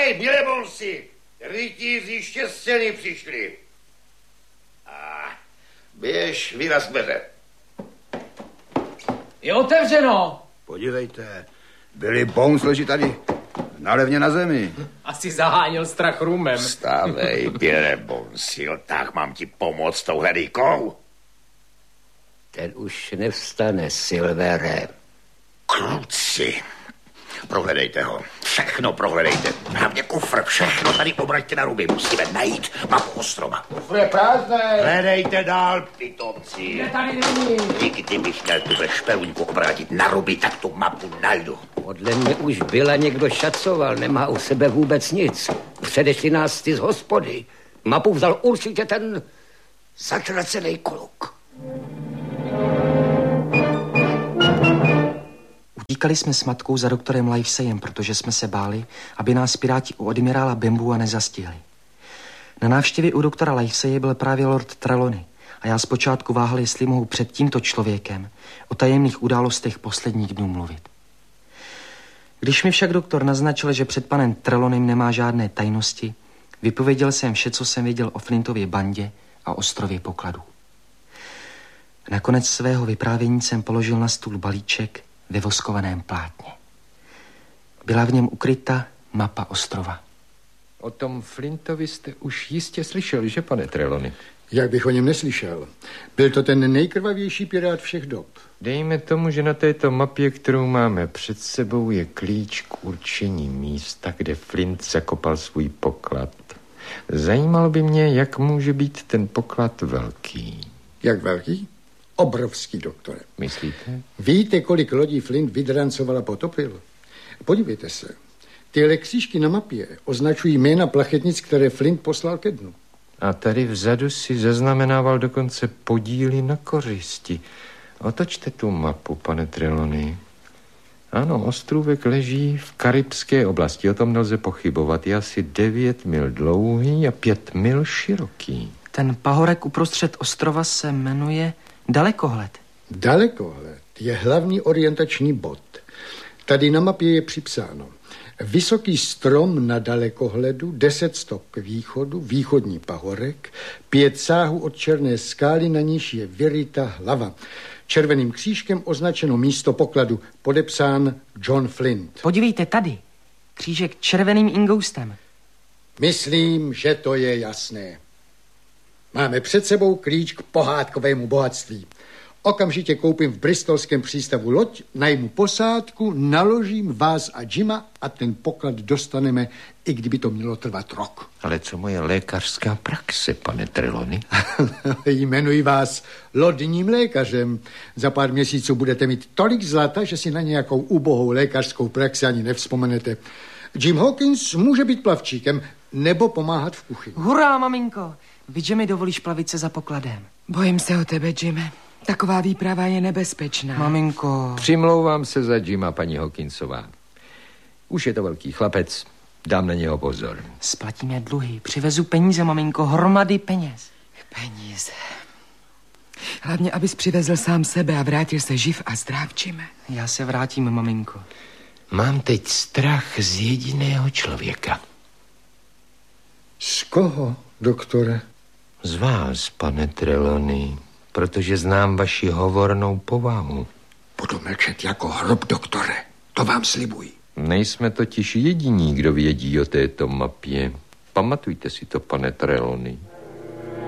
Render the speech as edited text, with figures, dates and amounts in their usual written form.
Hej, milebonci, rytíři štěstěny přišli. Běž, vyraz dveře. Je otevřeno. Podívejte, Billy Bones leží tady nalevně na zemi. Asi zaháněl strach rumem. Vstávej, milebonci, tak mám ti pomoct touhle dýkou. Ten už nevstane, Silvere. Kluci, prohledejte ho. Všechno prohledejte. Hlavně kufr, všechno tady obraťte na ruby. Musíme najít mapu ostrova. Kufr je prázdné. Hledejte dál, pitomci. Je tady není. I kdybych měl tuhle špeluňku obrátit na ruby, tak tu mapu najdu. Podle mě už byla někdo šacoval, nemá u sebe vůbec nic. Předešli nás ty z hospody. Mapu vzal určitě ten zatracený kluk. Utíkali jsme s matkou za doktorem Liveseyem, protože jsme se báli, aby nás piráti u admirála Bambua nezastihli. Na návštěvě u doktora Liveseye byl právě Lord Trelawney a já zpočátku váhal, jestli mohu před tímto člověkem o tajemných událostech posledních dnů mluvit. Když mi však doktor naznačil, že před panem Trelawneym nemá žádné tajnosti, vypověděl jsem vše, co jsem věděl o Flintově bandě a ostrově pokladů. Nakonec svého vyprávění jsem položil na stůl balíček ve voskovaném plátně. Byla v něm ukryta mapa ostrova. O tom Flintovi jste už jistě slyšeli, že, pane Trelawney? Jak bych o něm neslyšel? Byl to ten nejkrvavější pirát všech dob. Dejme tomu, že na této mapě, kterou máme před sebou, je klíč k určení místa, kde Flint zakopal svůj poklad. Zajímalo by mě, jak může být ten poklad velký. Jak velký? Obrovský, doktore. Myslíte? Víte, kolik lodí Flint vydrancoval a potopil? Podívejte se. Tyhle křížky na mapě označují jména plachetnic, které Flint poslal ke dnu. A tady vzadu si zaznamenával dokonce podíly na kořisti. Otočte tu mapu, pane Trelawney. Ano, ostrůvek leží v karibské oblasti, o tom nelze pochybovat. Je asi 9 mil dlouhý a 5 mil široký. Ten pahorek uprostřed ostrova se jmenuje Dalekohled. Dalekohled je hlavní orientační bod. Tady na mapě je připsáno: vysoký strom na dalekohledu, 10 stop k východu, východní pahorek, 5 sáhů od černé skály, na níž je vyryta hlava. Červeným křížkem označeno místo pokladu, podepsán John Flint. Podívejte tady, křížek červeným ingoustem. Myslím, že to je jasné. Máme před sebou klíč k pohádkovému bohatství. Okamžitě koupím v bristolském přístavu loď, najmu posádku, naložím vás a Jima a ten poklad dostaneme, i kdyby to mělo trvat rok. Ale co moje lékařská praxe, pane Trelawney? Jmenuji vás lodním lékařem. Za pár měsíců budete mít tolik zlata, že si na nějakou ubohou lékařskou praxi ani nevzpomenete. Jim Hawkins může být plavčíkem nebo pomáhat v kuchyni. Hurá, maminko! Vy, že mi dovolíš plavit se za pokladem. Bojím se o tebe, Jime. Taková výprava je nebezpečná. Maminko... Přimlouvám se za Jima, paní Hawkinsová. Už je to velký chlapec, dám na něho pozor. Splatíme dluhy, přivezu peníze, maminko, hromady peněz. Peníze. Hlavně, abys přivezl sám sebe a vrátil se živ a zdrav, Jime. Já se vrátím, maminko. Mám teď strach z jediného člověka. Z koho, doktore? Z vás, pane Trelawney, protože znám vaši hovornou povahu. Budu mlčet jako hrob, doktore. To vám slibuji. Nejsme totiž jediní, kdo vědí o této mapě. Pamatujte si to, pane Trelawney.